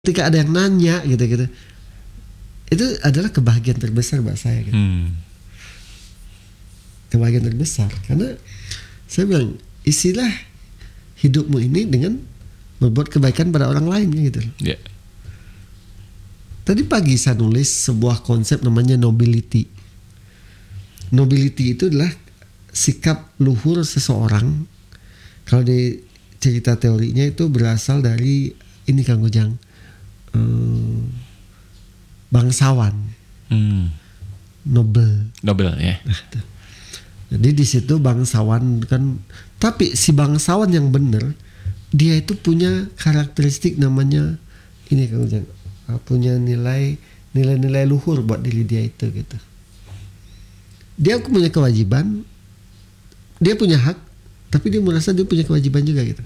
ketika ada yang nanya gitu-gitu, itu adalah kebahagiaan terbesar buat saya gitu. Kebahagiaan terbesar karena saya bilang isilah hidupmu ini dengan berbuat kebaikan pada orang lain gitu. Yeah. Tadi pagi saya nulis sebuah konsep namanya nobility. Nobility itu adalah sikap luhur seseorang. Kalau di cerita teorinya itu berasal dari ini Kang Ujang, bangsawan, Nobel ya. Jadi di situ bangsawan kan, tapi si bangsawan yang benar dia itu punya karakteristik namanya ini Kang Ujang, punya nilai-nilai luhur buat diri dia itu gitu. Dia punya kewajiban, dia punya hak, tapi dia merasa dia punya kewajiban juga gitu.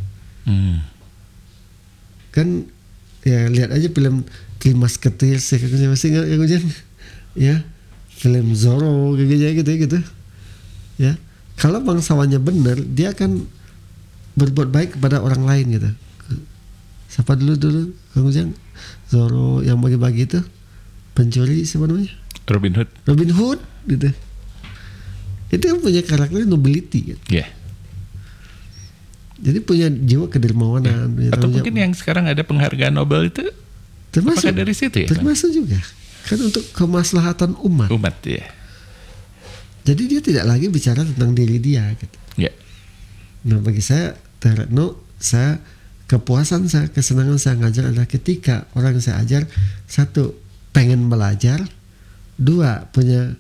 Kan ya lihat aja film Three Musketeers ya, masih ingat Kang Ujang? Ya, film Zorro gitu. Ya, kalau bangsawannya benar, dia akan berbuat baik kepada orang lain gitu. Siapa dulu Kang Ujang? Zorro yang bagi-bagi itu, pencuri siapa namanya? Robin Hood gitu. Itu kan punya karakter nobility gitu. Yeah. Jadi punya jiwa kedermawanan. Yeah. Atau mungkin yang sekarang ada penghargaan Nobel itu termasuk dari situ ya? Termasuk juga. Kan untuk kemaslahatan umat. Ya. Jadi dia tidak lagi bicara tentang diri dia gitu. Yeah. Nah bagi saya kepuasan saya, kesenangan saya ngajar adalah ketika orang yang saya ajar, satu pengen belajar, dua punya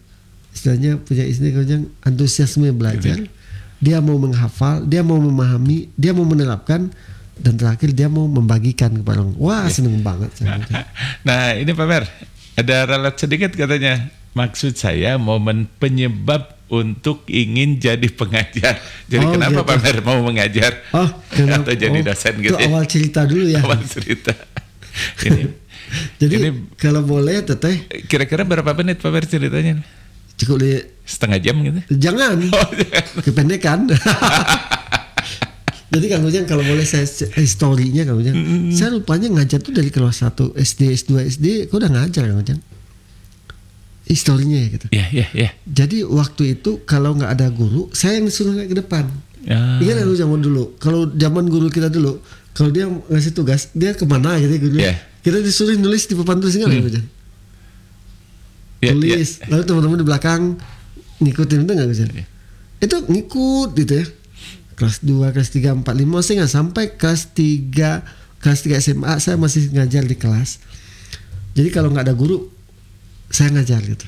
antusiasme belajar, dia mau menghafal, dia mau memahami, dia mau menerapkan, dan terakhir dia mau membagikan kepada orang. Wah seneng banget saya. Nah ini Pak Mer, ada ralat sedikit katanya. Maksud saya momen penyebab untuk ingin jadi pengajar. Jadi kenapa gitu. Pak Mer mau mengajar atau jadi dosen gitu? Itu awal cerita dulu ya. Awal cerita. Jadi kalau boleh teteh. Kira-kira berapa menit Pak Mer ceritanya? Cukup setengah jam gitu? Jangan. Kependekan. Jadi Kang Ujang kalau boleh saya historinya Kang Ujang. Saya rupanya ngajar tuh dari kelas 1 SD, S2 SD, aku udah ngajar Kang Ujang. Historinya ya gitu. Iya. Jadi waktu itu kalau nggak ada guru, saya yang disuruh naik ke depan. Ingat Kang Ujang dulu. Kalau zaman guru kita dulu, kalau dia ngasih tugas, dia kemana gitu guru. Yeah. Kita disuruh nulis di papan tulis Kang Ujang. Tulis, lalu teman-teman di belakang ngikutin itu nggak bisa? Itu ngikut gitu ya. Kelas 2, kelas 3, 4, 5 saya nggak sampai kelas 3 SMA saya masih ngajar di kelas. Jadi kalau nggak ada guru saya ngajar gitu.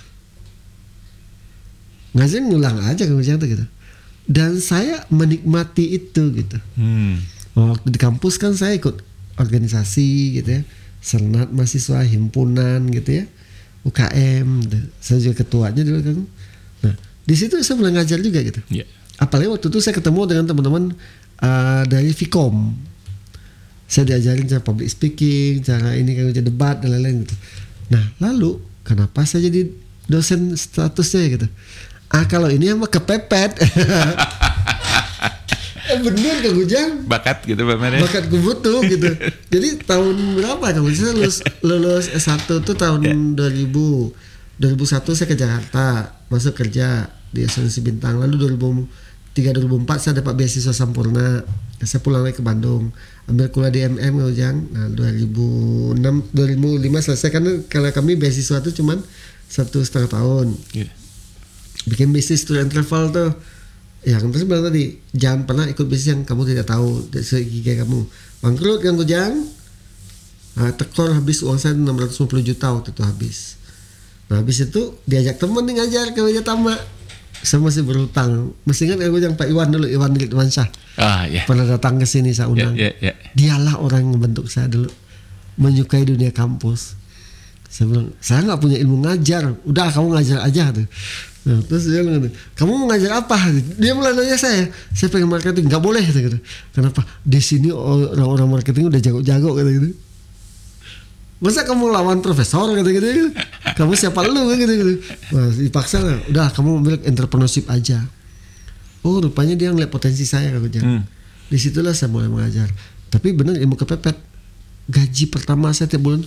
Ngajar ngulang aja Kang Ujang gitu. Dan saya menikmati itu gitu. Waktu di kampus kan saya ikut organisasi gitu ya, senat mahasiswa, himpunan gitu ya. UKM, saya juga ketuanya dulu kan. Nah, di situ saya mulai ngajar juga gitu. Yeah. Apalagi waktu itu saya ketemu dengan teman-teman dari Vkom. Saya diajarin cara public speaking, cara ini kan debat dan lain-lain gitu. Nah, lalu kenapa saya jadi dosen statusnya gitu? Kalau ini mah kepepet. Bener Kang Ujang. Bakat gitu Pak Mer. Bakat gue butuh gitu. Jadi tahun berapa Kang Ujang? Lulus S1 tuh tahun 2001 saya ke Jakarta, masuk kerja di Asuransi Bintang. Lalu 2003-2004 saya dapat beasiswa Sampurna. Saya pulang lagi ke Bandung, ambil kuliah di MM Kang Ujang. Nah 2005 selesai karena kalau kami beasiswa tuh cuman 1,5 tahun. Yeah. Bikin bisnis tour and travel tuh. Ya kan terus bilang tadi jangan pernah ikut bisnis yang kamu tidak tahu segi kamu bangkrut Kang Ujang. Tekor habis uang saya 650 juta waktu itu habis. Nah habis itu diajak temen nih ngajar ke Meja Tama. Saya masih berhutang. Masih ingat Kang Ujang Pak Iwan dulu, Iwan Dirmansyah. Yeah. Pernah datang ke sini saya undang. Yeah. Dialah orang yang membentuk saya dulu, menyukai dunia kampus. Saya bilang saya nggak punya ilmu ngajar, udah kamu ngajar aja tuh. Nah, terus dia bilang, kamu mau ngajar apa? Dia mulai nanya saya pengen marketing, nggak boleh gitu. Kenapa? Di sini orang-orang marketing udah jago-jago gitu. Masa kamu lawan profesor gitu. Kamu siapa lu gitu. Wah, dipaksa lah. Udah kamu ambil entrepreneurship aja. Oh rupanya dia ngeliat potensi saya Kang Ujang. Disitulah saya mulai mengajar. Tapi benar ilmu kepepet. gaji pertama saya tiap bulan